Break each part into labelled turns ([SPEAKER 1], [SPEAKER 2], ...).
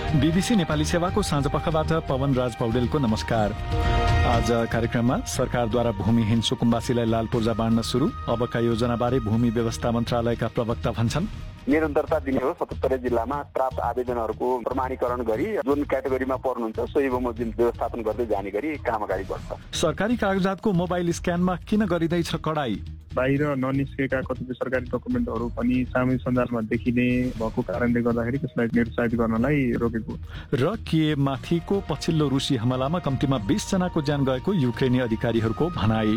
[SPEAKER 1] BBC Nepali सेवाको साँझपखबाट पवन राज पौडेलको नमस्कार। आज कार्यक्रममा सरकारद्वारा भूमिहीन सुकुम्बासीलाई लाल पूर्जा बाँड्न शुरू, अबका योजनाबारे भूमि व्यवस्था मन्त्रालयका प्रवक्ता भन्छन्।
[SPEAKER 2] निरन्तरता दिने हो। 77 जिल्लामा प्राप्त आवेदनहरूको प्रमाणीकरण गरी जुन क्याटेगोरीमा पर्नुहुन्छ सोही बमोजिम व्यवस्थापन गर्दै जाने गरी काम अगाडि बढ्छ।
[SPEAKER 1] सरकारी कागजातको मोबाइल स्क्यानमा किन गरिँदैछ कडाई?
[SPEAKER 3] बाहिर ननिस्केका कतिपय सरकारी डकुमेन्टहरू पनि सामाजिक सञ्जालमा देखिने भएको कारणले गर्दाखेरि त्यसलाई निरुत्साहित गर्नलाई रोकेको।
[SPEAKER 1] र किएभमाथिको पछिल्लो रुसी हमलामा कम्तीमा 20 जनाको ज्यान गएको युक्रेनी अधिकारीहरूको भनाई।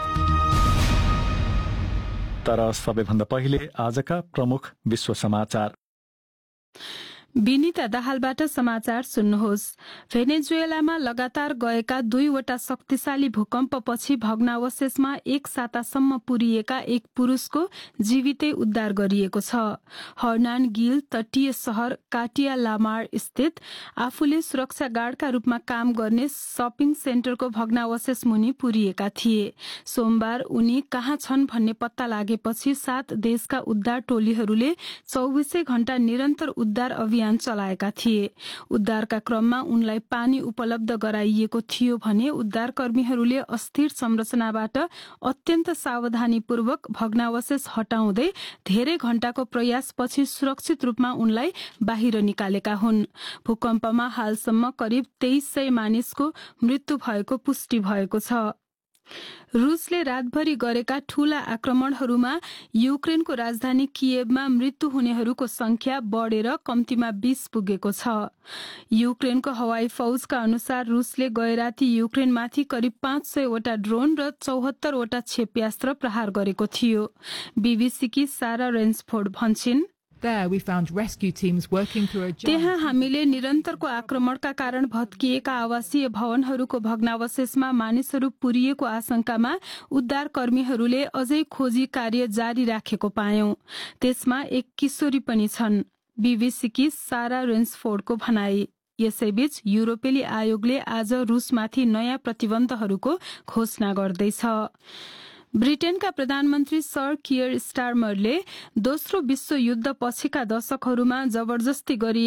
[SPEAKER 1] तर सबैभन्दा पहिले आजका प्रमुख विश्व समाचार।
[SPEAKER 4] विनिता दाहालबाट समाचार सुन्नुहोस्। भेनेजुएलामा लगातार गएका 2वटा शक्तिशाली भूकम्पपछि भग्नावशेषमा 1 सातासम्म पुरिएका एक पुरुषको जीवितै उद्धार गरिएको छ। हर्नान गिल तटीय शहर काटिया लामार स्थित आफूले सुरक्षा गार्डका रूपमा काम गर्ने शपिङ सेन्टरको भग्नावशेष मुनि पुरिएका थिए। सोमबार उनी कहाँ छन् भन्ने पत्ता लागेपछि 7 देशका उद्धार टोलीहरूले 24 घण्टा निरन्तर उद्धार अभियान चलाएका थिए। उद्धारका क्रममा उनलाई पानी उपलब्ध गराइएको थियो भने उद्धारकर्मीहरूले अस्थिर संरचनाबाट अत्यन्त सावधानीपूर्वक भग्नावशेष हटाउँदै धेरै घण्टाको प्रयासपछि सुरक्षित रूपमा उनलाई बाहिर निकालेका हुन्। भूकम्पमा हालसम्म करिब 2300 मानिसको मृत्यु भएको पुष्टि भएको छ। रूसले रातभरि गरेका ठूला आक्रमणहरूमा युक्रेनको राजधानी किएभमा मृत्यु हुनेहरूको संख्या बढेर कम्तीमा 20 पुगेको छ। युक्रेनको हवाई फौजका अनुसार रूसले गएराती युक्रेनमाथि करिब 500 वटा ड्रोन र 74 वटा क्षेप्यास्त्र प्रहार गरेको थियो। बीबीसीकी सारा रेन्सफोर्ड भन्छिन्, त्यहाँ हामीले निरन्तरको आक्रमणका कारण भत्किएका आवासीय भवनहरूको भग्नावशेषमा मानिसहरू पुरिएको आशंकामा उद्धारकर्मीहरूले अझै खोजी कार्य जारी राखेको पायौं। त्यसमा एक किशोरी पनि छन्। बीबीसीकी सारा रेन्सफोर्डको भनाई। यसैबीच युरोपेली आयोगले आज रूसमाथि नयाँ प्रतिबन्धहरूको घोषणा गर्दैछ। ब्रिटेनका प्रधानमन्त्री सर कियर स्टारमरले दोस्रो विश्वयुद्ध पछिका दशकहरूमा जबरजस्ती गरी